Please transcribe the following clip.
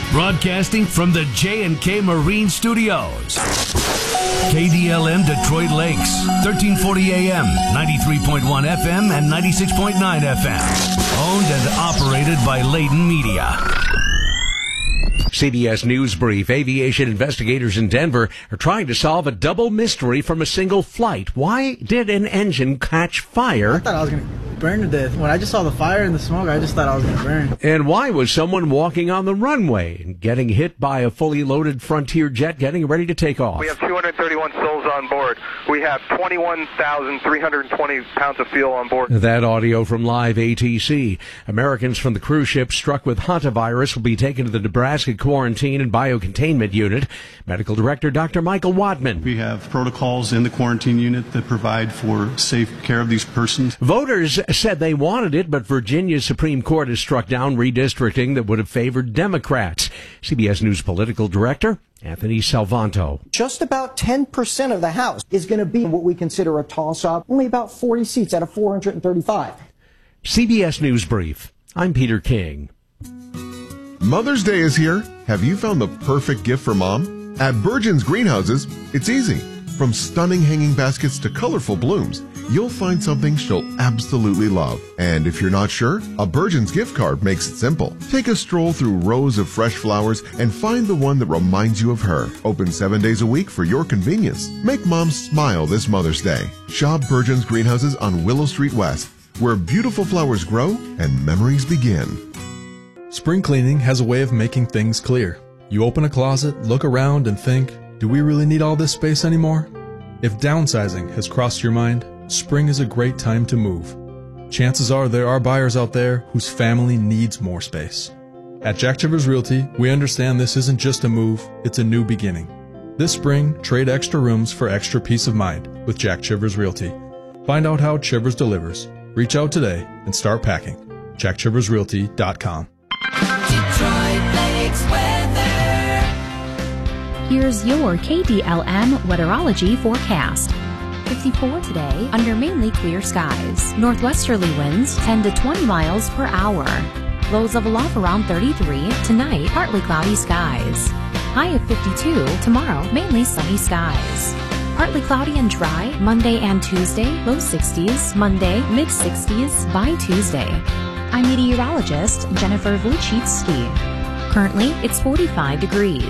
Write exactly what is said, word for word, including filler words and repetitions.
Broadcasting from the J and K Marine Studios. K D L M Detroit Lakes, thirteen forty A M, ninety-three point one F M, and ninety-six point nine F M. Owned and operated by Layden Media. C B S News Brief. Aviation investigators in Denver are trying to solve a double mystery from a single flight. Why did an engine catch fire? I thought I was going to burn to death. When I just saw the fire and the smoke, I just thought I was going to burn. And why was someone walking on the runway and getting hit by a fully loaded Frontier jet getting ready to take off? We have two hundred thirty-one souls on board. We have twenty-one thousand three hundred twenty pounds of fuel on board. That audio from Live A T C. Americans from the cruise ship struck with hantavirus will be taken to the Nebraska Quarantine and Biocontainment Unit. Medical Director Doctor Michael Wadman. We have protocols in the quarantine unit that provide for safe care of these persons. Voters said they wanted it, but Virginia's Supreme Court has struck down redistricting that would have favored Democrats. C B S News Political Director Anthony Salvanto. Just about ten percent of the House is going to be what we consider a toss-up. Only about forty seats out of four hundred thirty-five. C B S News Brief. I'm Peter King. Mother's Day is here. Have you found the perfect gift for mom? At Burgeon's Greenhouses, it's easy. From stunning hanging baskets to colorful blooms, you'll find something she'll absolutely love. And if you're not sure, a Burgeon's gift card makes it simple. Take a stroll through rows of fresh flowers and find the one that reminds you of her. Open seven days a week for your convenience. Make mom smile this Mother's Day. Shop Burgeon's Greenhouses on Willow Street West, where beautiful flowers grow and memories begin. Spring cleaning has a way of making things clear. You open a closet, look around, and think, do we really need all this space anymore? If downsizing has crossed your mind, spring is a great time to move. Chances are there are buyers out there whose family needs more space. At Jack Chivers Realty, we understand this isn't just a move, it's a new beginning. This spring, trade extra rooms for extra peace of mind with Jack Chivers Realty. Find out how Chivers delivers. Reach out today and start packing. jack chivers realty dot com. Detroit Lakes weather. Here's your K D L M weatherology forecast. fifty-four today, under mainly clear skies. Northwesterly winds ten to twenty miles per hour. Lows level off around thirty-three. Tonight, partly cloudy skies. High of fifty-two. Tomorrow, mainly sunny skies. Partly cloudy and dry Monday and Tuesday, low sixties. Monday, mid sixties by Tuesday. I'm meteorologist Jennifer Vluchitsky. Currently, it's forty-five degrees.